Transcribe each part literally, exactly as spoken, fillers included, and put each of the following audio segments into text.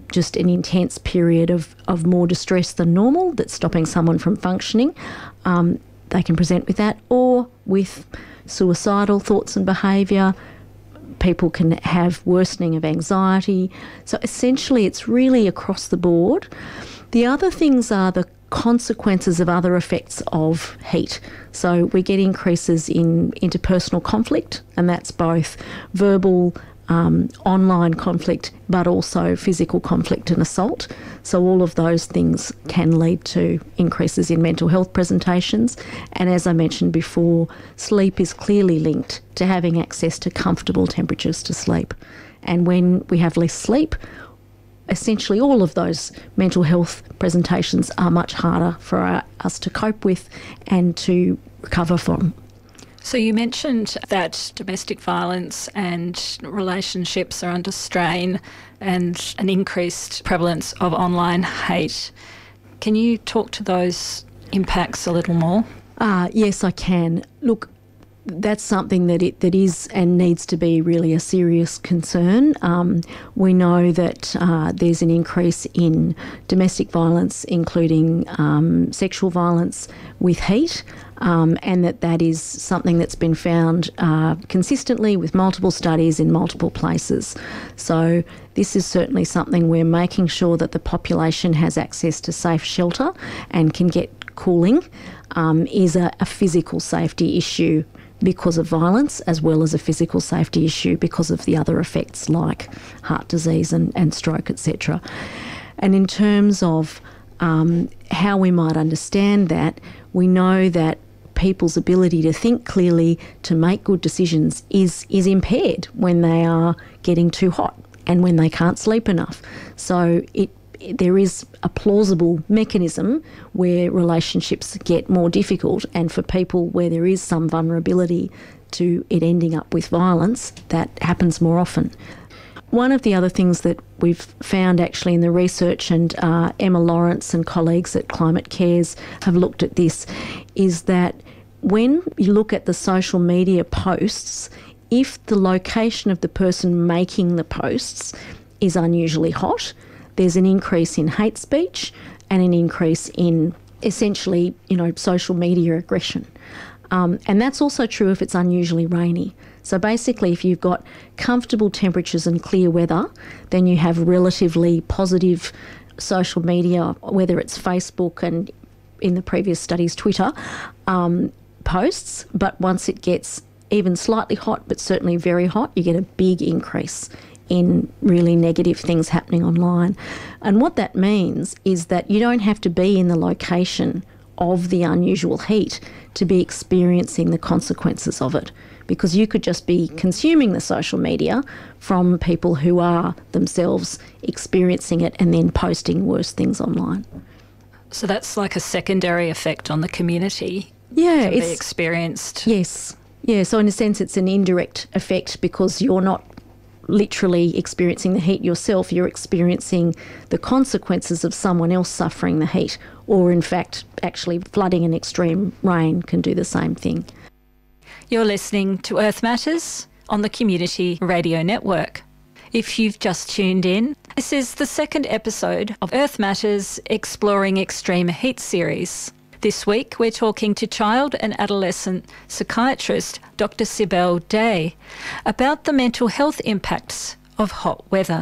just an intense period of, of more distress than normal that's stopping someone from functioning. Um, they can present with that, or with suicidal thoughts and behaviour. People can have worsening of anxiety. So essentially it's really across the board. The other things are the consequences of other effects of heat. So we get increases in interpersonal conflict, and that's both verbal, um, online conflict, but also physical conflict and assault. So all of those things can lead to increases in mental health presentations. And as I mentioned before, sleep is clearly linked to having access to comfortable temperatures to sleep. And when we have less sleep, essentially all of those mental health presentations are much harder for our, us to cope with and to recover from. So you mentioned that domestic violence and relationships are under strain and an increased prevalence of online hate. Can you talk to those impacts a little more? Uh, yes, I can. Look, that's something that it that is and needs to be really a serious concern. Um, we know that uh, there's an increase in domestic violence, including um, sexual violence with heat, um, and that that is something that's been found uh, consistently with multiple studies in multiple places. So this is certainly something we're making sure that the population has access to safe shelter and can get cooling, um, is a, a physical safety issue because of violence, as well as a physical safety issue because of the other effects like heart disease and, and stroke, et cetera. And in terms of um, how we might understand that, we know that people's ability to think clearly, to make good decisions is, is impaired when they are getting too hot and when they can't sleep enough. So it there is a plausible mechanism where relationships get more difficult, and for people where there is some vulnerability to it ending up with violence, that happens more often. One of the other things that we've found actually in the research, and uh, Emma Lawrence and colleagues at Climate Cares have looked at this, is that when you look at the social media posts, if the location of the person making the posts is unusually hot, there's an increase in hate speech and an increase in essentially, you know, social media aggression. Um, and that's also true if it's unusually rainy. So basically, if you've got comfortable temperatures and clear weather, then you have relatively positive social media, whether it's Facebook and in the previous studies, Twitter, um, posts. But once it gets even slightly hot, but certainly very hot, you get a big increase in really negative things happening online. And what that means is that you don't have to be in the location of the unusual heat to be experiencing the consequences of it, because you could just be consuming the social media from people who are themselves experiencing it and then posting worse things online. So that's like a secondary effect on the community. Yeah, can it's be experienced. Yes. Yeah, so in a sense it's an indirect effect because you're not literally experiencing the heat yourself, you're experiencing the consequences of someone else suffering the heat, or in fact actually flooding and extreme rain can do the same thing. You're listening to Earth Matters on the Community Radio Network. If you've just tuned in, this is the second episode of Earth Matters Exploring Extreme Heat series. This week, we're talking to child and adolescent psychiatrist Doctor Sibel Day about the mental health impacts of hot weather.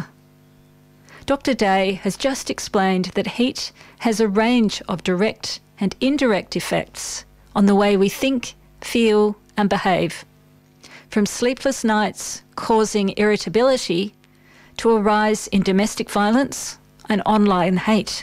Doctor Day has just explained that heat has a range of direct and indirect effects on the way we think, feel and behave, from sleepless nights causing irritability to a rise in domestic violence and online hate.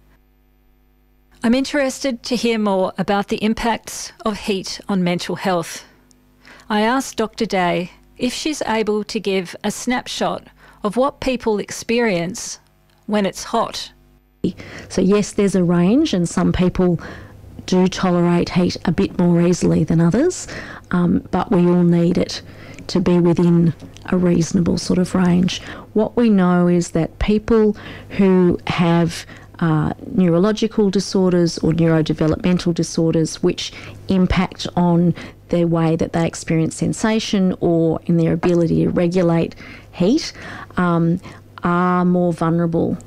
I'm interested to hear more about the impacts of heat on mental health. I asked Doctor Day if she's able to give a snapshot of what people experience when it's hot. So yes, there's a range, and some people do tolerate heat a bit more easily than others, um, but we all need it to be within a reasonable sort of range. What we know is that people who have Uh, neurological disorders or neurodevelopmental disorders which impact on their way that they experience sensation or in their ability to regulate heat um, are more vulnerable